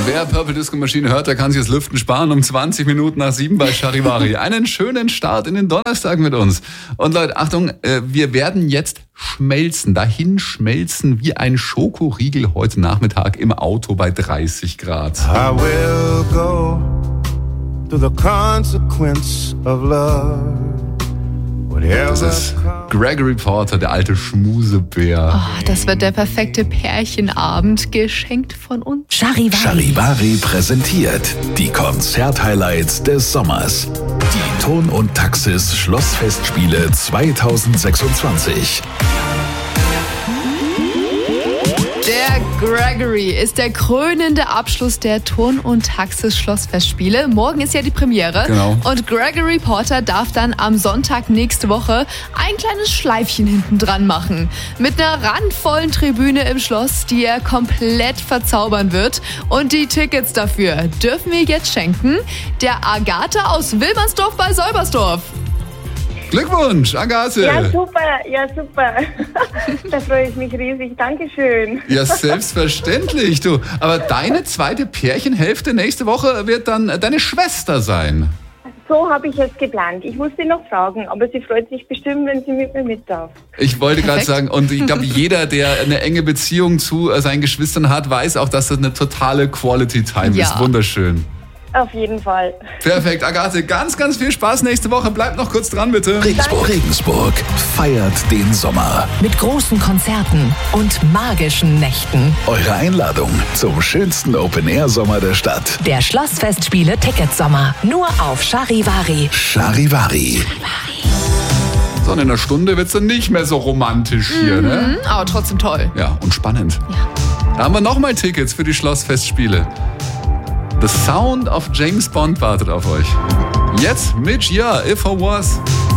Wer Purple Disco Machine hört, der kann sich das Lüften sparen um 20 Minuten nach 7 bei Charivari. Einen schönen Start in den Donnerstag mit uns. Und Leute, Achtung, wir werden jetzt dahin schmelzen wie ein Schokoriegel heute Nachmittag im Auto bei 30 Grad. I will go to the consequence of love. Das ist Gregory Porter, der alte Schmusebär. Oh, das wird der perfekte Pärchenabend, geschenkt von uns. Charivari präsentiert die Konzert-Highlights des Sommers. Die Ton und Taxis Schlossfestspiele 2026. Der Gregory ist der krönende Abschluss der Turn- und Taxis Schlossfestspiele. Morgen ist ja die Premiere. Genau. Und Gregory Porter darf dann am Sonntag nächste Woche ein kleines Schleifchen hinten dran machen. Mit einer randvollen Tribüne im Schloss, die er komplett verzaubern wird. Und die Tickets dafür dürfen wir jetzt schenken der Agathe aus Wilmersdorf bei Säubersdorf. Glückwunsch, Agathe. Ja, super. Da freue ich mich riesig. Dankeschön. Ja, selbstverständlich, du. Aber deine zweite Pärchenhälfte nächste Woche wird dann deine Schwester sein. So habe ich es geplant. Ich muss sie noch fragen, aber sie freut sich bestimmt, wenn sie mit mir mit darf. Ich wollte gerade sagen, und ich glaube, jeder, der eine enge Beziehung zu seinen Geschwistern hat, weiß auch, dass das eine totale Quality Time ist. Wunderschön. Auf jeden Fall. Perfekt, Agathe, ganz, ganz viel Spaß nächste Woche. Bleibt noch kurz dran, bitte. Regensburg feiert den Sommer. Mit großen Konzerten und magischen Nächten. Eure Einladung zum schönsten Open-Air-Sommer der Stadt. Der Schlossfestspiele Ticketsommer. Nur auf Charivari. Charivari. So, in einer Stunde wird es dann nicht mehr so romantisch hier, ne? Aber trotzdem toll. Ja, und spannend. Ja. Da haben wir nochmal Tickets für die Schlossfestspiele. The Sound of James Bond wartet auf euch. Jetzt mit If I Was.